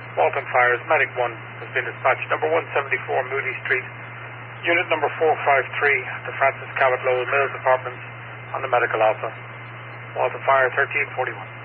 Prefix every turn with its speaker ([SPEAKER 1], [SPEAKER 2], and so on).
[SPEAKER 1] Walton Fires, Medic 1 has been dispatched. Number 174 Moody Street, Unit number 453, the Francis Cabot Lowell Mills Apartments on the Medical Alpha. Walton Fire 1341.